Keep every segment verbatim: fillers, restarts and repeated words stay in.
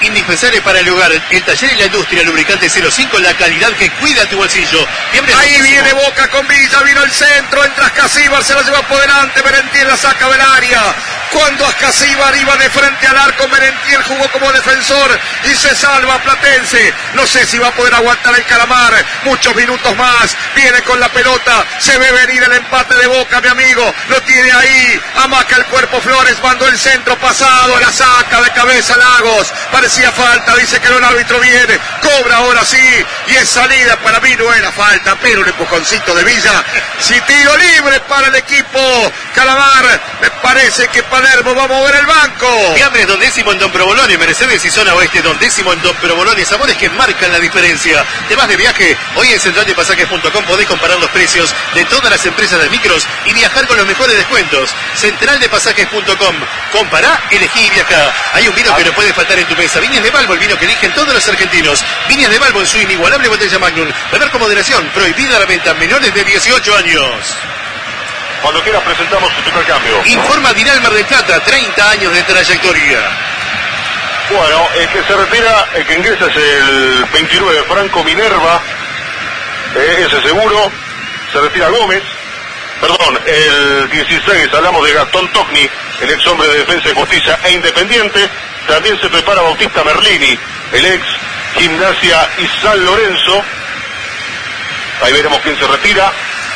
Indispensable para el hogar, el taller y la industria, lubricante cero cinco, la calidad que cuida tu bolsillo. Ahí muchísimo. Viene Boca con Villa, vino el centro, entra Ascasíbar, se la lleva por delante, Merentiel la saca del área. Cuando Ascasíbar iba de frente al arco, Merentiel jugó como defensor y se salva Platense. No sé si va a poder aguantar el Calamar muchos minutos más. Viene con la pelota, se ve venir el empate de Boca, mi amigo. Lo tiene ahí, amaca el cuerpo Flores, mandó el centro pasado, la saca de cabeza Lagos. Parecía falta, dice que el árbitro viene, cobra ahora sí, y es salida. Para mí no era falta, pero un empujoncito de Villa. Si tiro libre para el equipo Calamar, me parece que Palermo va a mover el banco. Fiambres Don Décimo en Don Provolone, Mercedes y zona oeste, Don Décimo en Don Provolone, sabores que marcan la diferencia. Te vas de viaje, hoy en central de pasajes punto com podés comparar los precios de todas las empresas de micros y viajar con los mejores descuentos. central de pasajes punto com, compará, elegí y viajá. Hay un vino que no puede faltar en tu mesa, Viñas de Balbo, el vino que eligen todos los argentinos. Viñas de Balbo en su inigualable botella Magnum. Beber con moderación, prohibida la venta a menores de dieciocho años. Cuando quieras presentamos su primer cambio. Informa Dinal Mar del Plata, treinta años de trayectoria. Bueno, el que se retira, el que ingresa es el veintinueve, Franco Minerva, eh, ese seguro. Se retira Gómez. Perdón, el dieciséis, hablamos de Gastón Tocni, el ex hombre de Defensa y Justicia e Independiente. También se prepara Bautista Merlini, el ex Gimnasia y San Lorenzo. Ahí veremos quién se retira.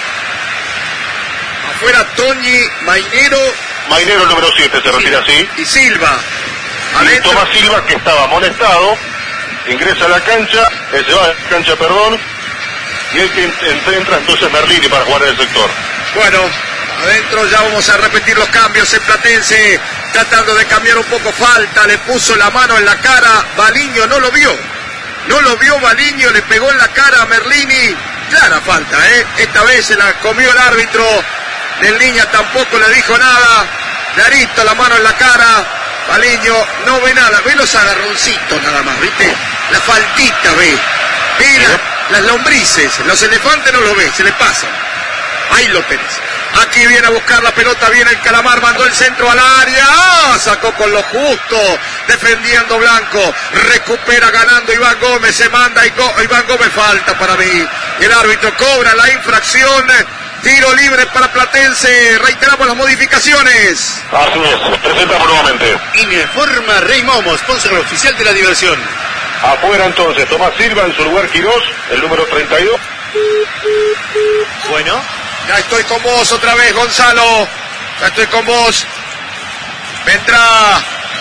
Afuera Toñi, Mainero. Mainero el número siete se retira, sí. Y Silva. Y Tomás Silva, que estaba amonestado, ingresa a la cancha, él se va a la cancha, perdón. Y el que entra entonces Merlini para jugar en el sector. Bueno, adentro ya vamos a repetir los cambios en Platense, tratando de cambiar un poco. Falta, le puso la mano en la cara, Baliño no lo vio, no lo vio Baliño, le pegó en la cara a Merlini, clara falta, ¿eh? Esta vez se la comió el árbitro, Del Niña tampoco le dijo nada, clarito la mano en la cara, Baliño no ve nada, ve los agarroncitos nada más, ¿viste? La faltita ve, ve la, las lombrices, los elefantes no lo ve, se le pasan. Ahí lo tenés. Aquí viene a buscar la pelota, viene el Calamar, mandó el centro al área, ¡ah! Sacó con lo justo, defendiendo Blanco, recupera ganando Iván Gómez, se manda y Go, Iván Gómez, falta para mí. El árbitro cobra la infracción, tiro libre para Platense, reiteramos las modificaciones. Así es, presentamos nuevamente. Informa Rey Momo, sponsor oficial de la diversión. Afuera entonces, Tomás Silva, en su lugar Quirós, el número treinta y dos. Bueno. Ya estoy con vos otra vez, Gonzalo. Ya estoy con vos. Vendrá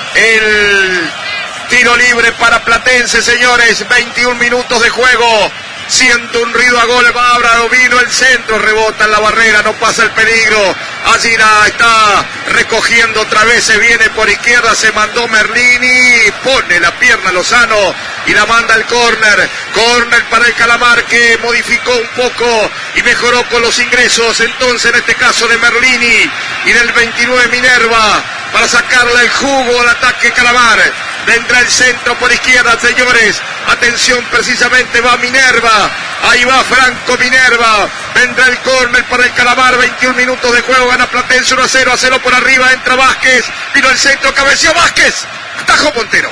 el tiro libre para Platense, señores. veintiún minutos de juego. Siento un ruido a gol, Bábraro, vino el centro, rebota en la barrera, no pasa el peligro. Allí la está recogiendo otra vez, se viene por izquierda, se mandó Merlini, pone la pierna Lozano y la manda al córner. Córner para el Calamar, que modificó un poco y mejoró con los ingresos, entonces en este caso de Merlini y del veintinueve Minerva, para sacarle el jugo al ataque Calamar. Vendrá el centro por izquierda, señores. Atención, precisamente va Minerva. Ahí va Franco Minerva. Vendrá el córner para el Calamar. veintiún minutos de juego. Gana Platense uno a cero. A cero por arriba. Entra Vázquez. Vino el centro. Cabeció Vázquez. Tajo Montero.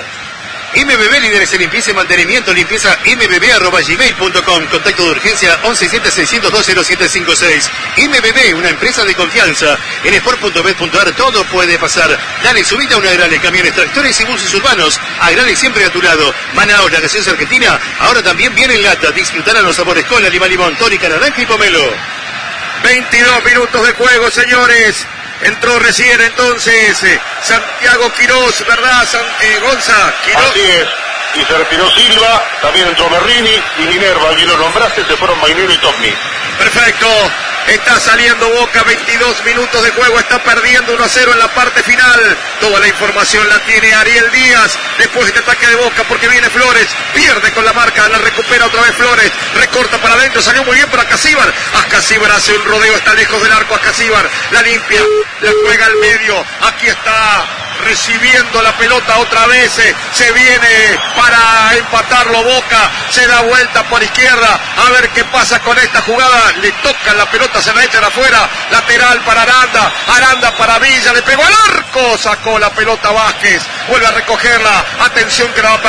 M B B, líderes en limpieza y mantenimiento, limpieza m b b arroba gmail punto com, contacto de urgencia once siete seiscientos dos cero siete cinco seis. M B B, una empresa de confianza. En sport punto bet punto a r todo puede pasar. Dale, subite a una Agrale, camiones, tractores y buses urbanos. Agrale siempre a tu lado. Manaos, la gaseosa argentina, ahora también viene en lata. Disfrutarán los sabores cola, lima, limón, tónica, naranja y pomelo. veintidós minutos de juego, señores. Entró recién entonces eh, Santiago Quirós, ¿verdad, San, eh, Gonza? Quirós. Así es, y se retiró Silva, también entró Merlini y Minerva, alguien lo nombraste, se fueron Mainero y Tocni. Perfecto, está saliendo Boca, veintidós minutos de juego, está perdiendo uno a cero en la parte final. Toda la información la tiene Ariel Díaz, después de este ataque de Boca, porque viene Flores, pierde con la marca, la recupera otra vez Flores, recorta para adentro, salió muy bien para Ascasíbar. Ascasíbar hace un rodeo, está lejos del arco, Ascasíbar la limpia, la juega al medio, aquí está recibiendo la pelota otra vez, eh, se viene para empatarlo Boca, se da vuelta por izquierda, a ver qué pasa con esta jugada, le tocan la pelota, se la echan afuera, lateral para Aranda, Aranda para Villa, le pegó al arco, sacó la pelota Vázquez, vuelve a recogerla, atención que la va a